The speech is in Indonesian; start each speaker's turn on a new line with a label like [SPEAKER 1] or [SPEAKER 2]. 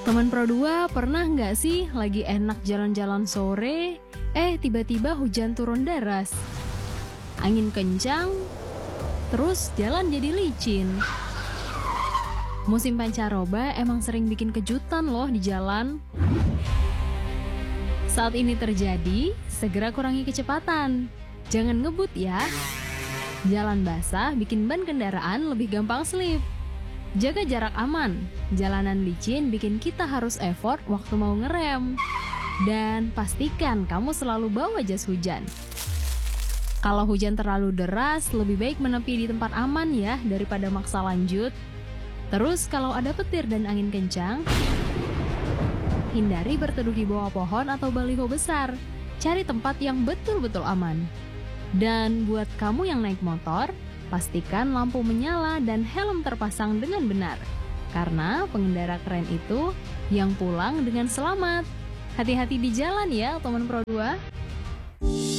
[SPEAKER 1] Teman Pro 2, pernah nggak sih lagi enak jalan-jalan sore, tiba-tiba hujan turun deras, angin kencang, terus jalan jadi licin. Musim pancaroba emang sering bikin kejutan loh di jalan. Saat ini terjadi, segera kurangi kecepatan. Jangan ngebut ya. Jalan basah bikin ban kendaraan lebih gampang slip. Jaga jarak aman. Jalanan licin bikin kita harus effort waktu mau ngerem. Dan pastikan kamu selalu bawa jas hujan. Kalau hujan terlalu deras, lebih baik menepi di tempat aman ya daripada maksa lanjut. Terus kalau ada petir dan angin kencang, hindari berteduh di bawah pohon atau baliho besar. Cari tempat yang betul-betul aman. Dan buat kamu yang naik motor, pastikan lampu menyala dan helm terpasang dengan benar. Karena pengendara keren itu yang pulang dengan selamat. Hati-hati di jalan ya, teman Pro 2.